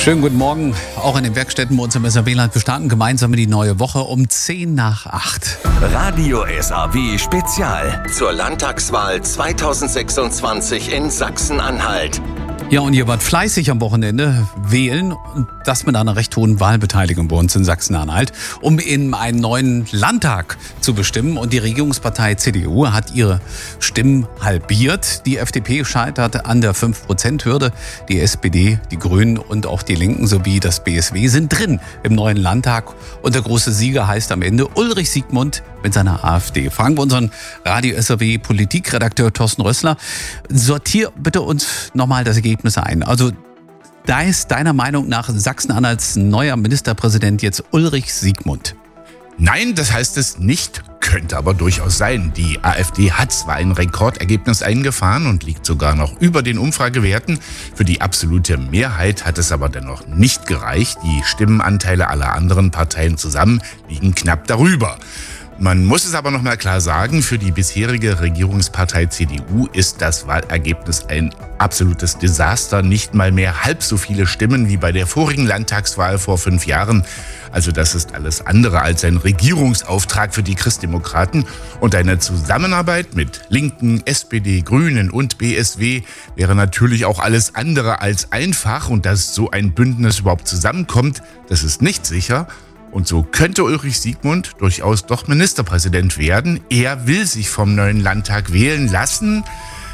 Schönen guten Morgen. Auch in den Werkstätten bei uns im SAW-Land. Wir starten gemeinsam in die neue Woche um 7:50. Radio SAW Spezial zur Landtagswahl 2026 in Sachsen-Anhalt. Ja, und ihr wart fleißig am Wochenende wählen und das mit einer recht hohen Wahlbeteiligung bei uns in Sachsen-Anhalt, um in einen neuen Landtag zu bestimmen. Und die Regierungspartei CDU hat ihre Stimmen halbiert. Die FDP scheitert an der 5%-Hürde. Die SPD, die Grünen und auch die Linken sowie das BSW sind drin im neuen Landtag. Und der große Sieger heißt am Ende Ulrich Siegmund mit seiner AfD. Fragen wir unseren Radio SAW Politikredakteur Thorsten Rössler. Sortier bitte uns nochmal das Ergebnis ein. Also da ist deiner Meinung nach Sachsen-Anhalts neuer Ministerpräsident jetzt Ulrich Siegmund? Nein, das heißt es nicht, könnte aber durchaus sein. Die AfD hat zwar ein Rekordergebnis eingefahren und liegt sogar noch über den Umfragewerten. Für die absolute Mehrheit hat es aber dennoch nicht gereicht. Die Stimmenanteile aller anderen Parteien zusammen liegen knapp darüber. Man muss es aber noch mal klar sagen, für die bisherige Regierungspartei CDU ist das Wahlergebnis ein absolutes Desaster. Nicht mal mehr halb so viele Stimmen wie bei der vorigen Landtagswahl vor 5 Jahren. Also das ist alles andere als ein Regierungsauftrag für die Christdemokraten. Und eine Zusammenarbeit mit Linken, SPD, Grünen und BSW wäre natürlich auch alles andere als einfach. Und dass so ein Bündnis überhaupt zusammenkommt, das ist nicht sicher. Und so könnte Ulrich Siegmund durchaus doch Ministerpräsident werden. Er will sich vom neuen Landtag wählen lassen.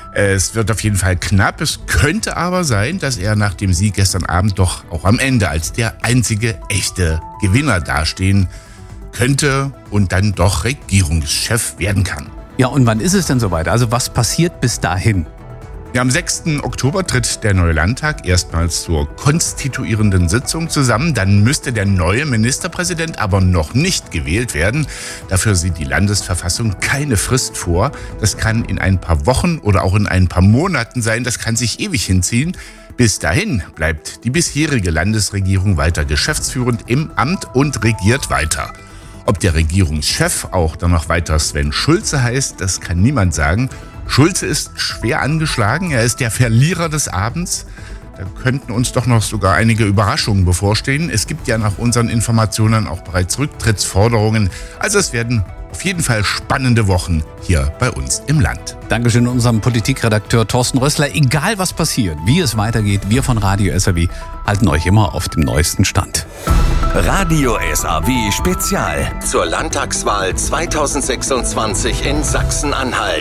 Es wird auf jeden Fall knapp. Es könnte aber sein, dass er nach dem Sieg gestern Abend doch auch am Ende als der einzige echte Gewinner dastehen könnte und dann doch Regierungschef werden kann. Ja, und wann ist es denn soweit? Also was passiert bis dahin? Ja, am 6. Oktober tritt der neue Landtag erstmals zur konstituierenden Sitzung zusammen. Dann müsste der neue Ministerpräsident aber noch nicht gewählt werden. Dafür sieht die Landesverfassung keine Frist vor. Das kann in ein paar Wochen oder auch in ein paar Monaten sein. Das kann sich ewig hinziehen. Bis dahin bleibt die bisherige Landesregierung weiter geschäftsführend im Amt und regiert weiter. Ob der Regierungschef auch dann noch weiter Sven Schulze heißt, das kann niemand sagen. Schulze ist schwer angeschlagen, er ist der Verlierer des Abends. Da könnten uns doch noch sogar einige Überraschungen bevorstehen. Es gibt ja nach unseren Informationen auch bereits Rücktrittsforderungen. Also es werden auf jeden Fall spannende Wochen hier bei uns im Land. Dankeschön unserem Politikredakteur Thorsten Rössler. Egal was passiert, wie es weitergeht, wir von Radio SAW halten euch immer auf dem neuesten Stand. Radio SAW Spezial zur Landtagswahl 2026 in Sachsen-Anhalt.